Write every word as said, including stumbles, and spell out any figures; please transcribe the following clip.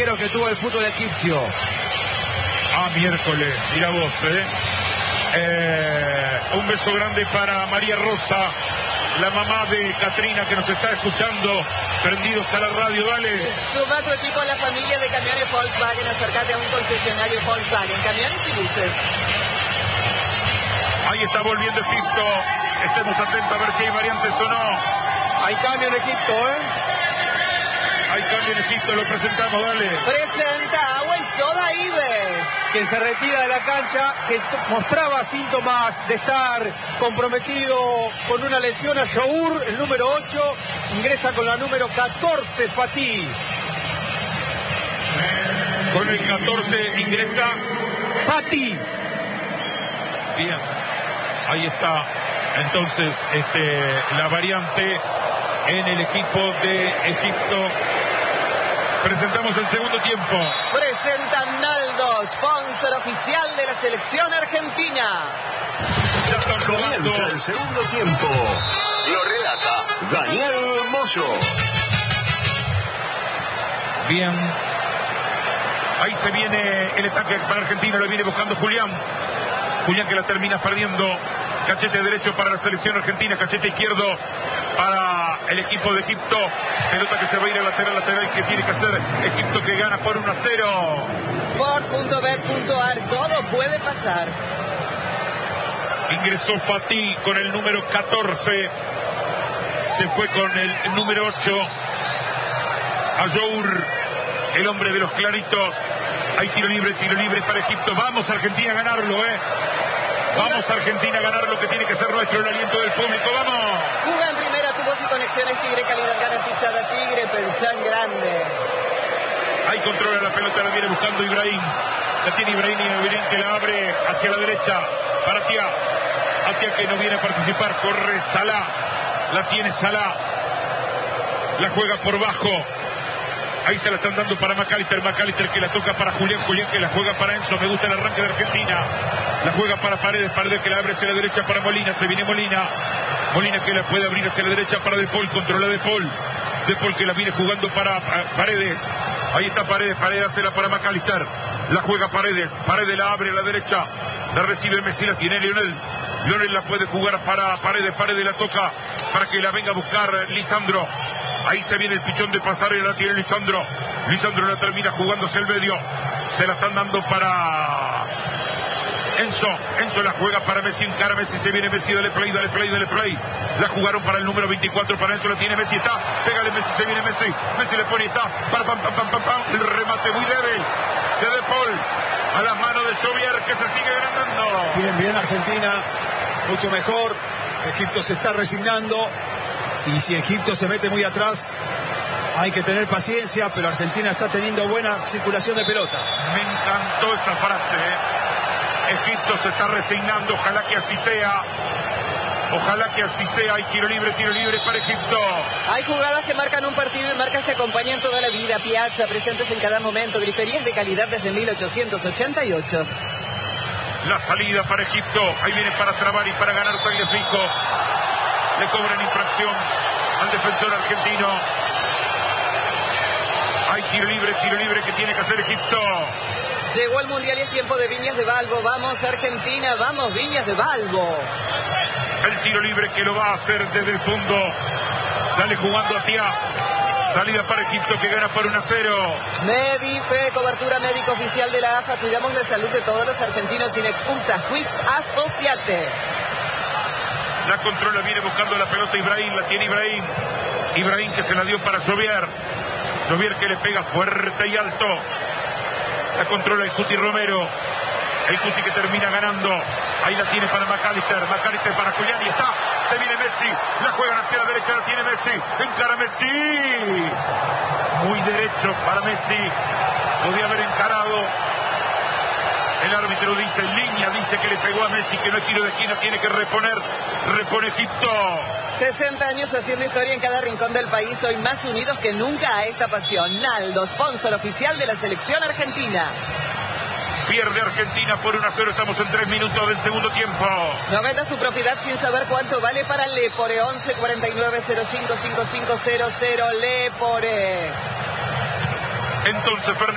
cero que tuvo el fútbol egipcio. Ah, miércoles, mira vos, ¿eh? eh un beso grande para María Rosa, la mamá de Catrina, que nos está escuchando, prendidos a la radio. Dale. Suma tu equipo a la familia de camiones Volkswagen, acércate a un concesionario Volkswagen, camiones y buses. Ahí está volviendo Egipto, estemos atentos a ver si hay variantes o no. Hay cambio en Egipto, ¿eh? Hay cambio en Egipto, lo presentamos, dale. Presenta Agua y Soda Ives, quien se retira de la cancha, que mostraba síntomas de estar comprometido con una lesión. A Jour, el número ocho, ingresa con la número catorce, Fatih. Con el catorce ingresa Fatih. Bien, ahí está entonces este, la variante en el equipo de Egipto. Presentamos el segundo tiempo. Presenta Naldo, sponsor oficial de la selección argentina. Ya están jugando. Comienza el segundo tiempo. Lo relata Daniel Moyo. Bien. Ahí se viene el ataque para Argentina, lo viene buscando Julián. Julián que la termina perdiendo. Cachete derecho para la selección argentina, cachete izquierdo para el equipo de Egipto. Pelota que se va a ir a lateral, lateral que tiene que hacer Egipto, que gana por uno a cero. Sport punto bet punto ar, todo puede pasar. Ingresó Fatih con el número catorce. Se fue con el número ocho. Ayour, el hombre de los claritos. Hay tiro libre, tiro libre para Egipto. Vamos Argentina a ganarlo, eh. Vamos Argentina a ganar lo que tiene que ser nuestro, el aliento del público, vamos. Juga en primera, tu voz y conexiones Tigre, calidad garantizada. Tigre, pensá en grande. Ahí controla la pelota, la viene buscando Ibrahim. La tiene Ibrahim, Ibrahim que la abre hacia la derecha para Atia. Atia que no viene a participar, corre Salah. La tiene Salah. La juega por bajo. Ahí se la están dando para McAllister, McAllister que la toca para Julián, Julián que la juega para Enzo. Me gusta el arranque de Argentina. La juega para Paredes, Paredes que la abre hacia la derecha para Molina, se viene Molina. Molina que la puede abrir hacia la derecha para De Paul, controla De Paul. De Paul que la viene jugando para Paredes. Ahí está Paredes, Paredes hace la para McAllister. La juega Paredes, Paredes la abre a la derecha. La recibe Messi, la tiene Lionel. Lionel la puede jugar para Paredes, Paredes la toca para que la venga a buscar Lisandro. Ahí se viene el pichón de pasarela, la tiene Lisandro. Lisandro la termina jugándose el medio. Se la están dando para Enzo. Enzo la juega para Messi, encara Messi, se viene Messi, dale play, dale play, dale play. La jugaron para el número veinticuatro, para Enzo la tiene Messi, está. Pégale Messi, se viene Messi. Messi le pone, está. Pam, pam, pam, pam, pam, pam. El remate muy débil de De Paul. A las manos de Jovier que se sigue agrandando. Bien, bien Argentina. Mucho mejor. Egipto se está resignando. Y si Egipto se mete muy atrás, hay que tener paciencia, pero Argentina está teniendo buena circulación de pelota. Me encantó esa frase, ¿eh? Egipto se está resignando, ojalá que así sea. Ojalá que así sea. Hay tiro libre, tiro libre para Egipto. Hay jugadas que marcan un partido y marcas que acompañan toda la vida. Piazza, presentes en cada momento. Griferías de calidad desde mil ochocientos ochenta y ocho. La salida para Egipto. Ahí viene para trabar y para ganar Tagliafico. Le cobran infracción al defensor argentino. Hay tiro libre, tiro libre que tiene que hacer Egipto. Llegó el Mundial y es tiempo de Viñas de Balbo. Vamos Argentina, vamos Viñas de Balbo. El tiro libre que lo va a hacer desde el fondo. Sale jugando Atia. Salida para Egipto que gana por uno a cero. Medife, cobertura médica oficial de la A F A. Cuidamos la salud de todos los argentinos sin excusas. Quick, asociate. La controla, viene buscando la pelota Ibrahim, la tiene Ibrahim. Ibrahim que se la dio para Jovier. Jovier que le pega fuerte y alto. La controla el Cuti Romero. El Cuti que termina ganando. Ahí la tiene para McAllister. McAllister para Julián y está. Se viene Messi. La juegan hacia la derecha, la tiene Messi. Encara Messi. Muy derecho para Messi. Podía haber encarado. El árbitro dice, en línea, dice que le pegó a Messi, que no es tiro de esquina, tiene que reponer. Repone Egipto. sesenta años haciendo historia en cada rincón del país, hoy más unidos que nunca a esta pasión. Naldo, sponsor oficial de la selección argentina. Pierde Argentina por uno a cero, estamos en tres minutos del segundo tiempo. No vendas tu propiedad sin saber cuánto vale para Lepore. Once cuarenta y nueve cero cinco cinco cinco cero cero Lepore. Entonces, Fernando.